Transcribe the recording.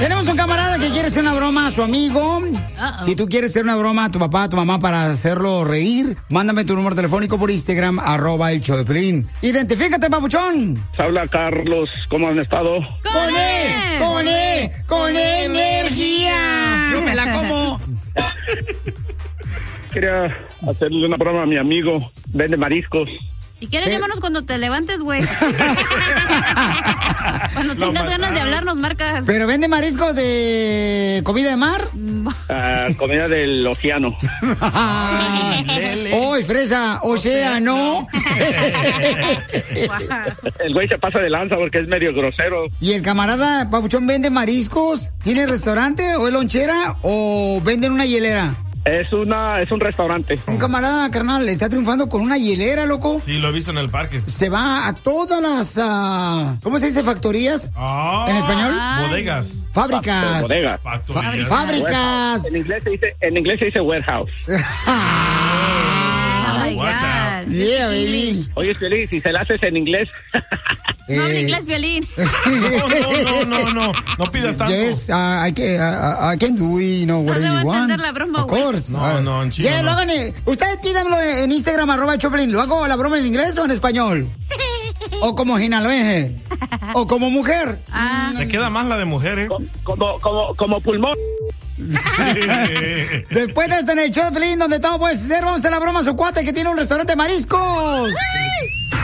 Tenemos un camarada que quiere hacer una broma a su amigo. Si tú quieres hacer una broma a tu papá, a tu mamá para hacerlo reír, mándame tu número telefónico por Instagram, @el show de Piolín. Identifícate, papuchón. Habla Carlos, ¿cómo han estado? ¡Con energía! Yo me la como. Quería hacerle una broma a mi amigo, vende mariscos. Si quieres, llámanos cuando te levantes, güey. Cuando tengas ganas de hablarnos, marcas. ¿Pero vende mariscos de comida de mar? Comida del océano. ¡Uy, fresa! O sea, ¿no? El güey se pasa de lanza porque es medio grosero. ¿Y el camarada papuchón vende mariscos? ¿Tiene restaurante o es lonchera o vende en una hielera? Es un restaurante. Un camarada, carnal, está triunfando con una hielera, loco. Sí, lo he visto en el parque. Se va a todas las, ¿cómo se dice? ¿Factorías? ¿En español? Bodegas. Fábricas. Bodegas. Fábricas. En inglés se dice warehouse. Yeah, baby. Oye, Piolín, si se la haces en inglés. No habla inglés, Piolín. No pidas tanto. Yes, I can do it, whatever you want. No se va a entender la broma, Of course. No, en chino. Yeah, no. lo hagan ustedes pídanlo en Instagram, @Choplin. ¿Lo hago la broma en inglés o en español? O como jinaloeje. O como mujer. Me queda más la de mujer, ¿eh? Como pulmón. Después de esto en el show de Piolín, donde todo puede ser, vamos a hacer la broma a su cuate que tiene un restaurante de mariscos.